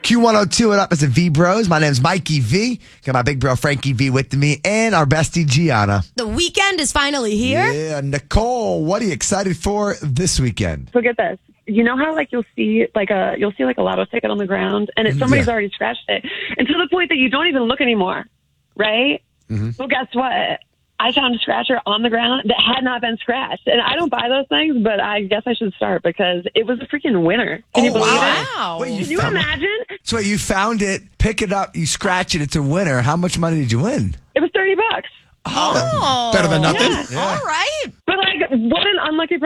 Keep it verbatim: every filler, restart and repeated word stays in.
Q one oh two, what up? It's a V Bros. My name's Mikey V. Got my big bro Frankie V with me and our bestie Gianna. The weekend is finally here. Yeah, Nicole, what are you excited for this weekend? So get this. You know how like you'll see like a you'll see like a lotto ticket on the ground and it, somebody's Yeah. already scratched it, and to the point that you don't even look anymore, right? Mm-hmm. Well, guess what? I found a scratcher on the ground that had not been scratched, and I don't buy those things, but I guess I should start because it was a freaking winner. Can you believe it? Wow. Wait, Can you found- imagine? So you found it, pick it up, you scratch it, it's a winner. How much money did you win? It was thirty bucks. Oh. Better than nothing. Yeah. All right. But like, what an unlucky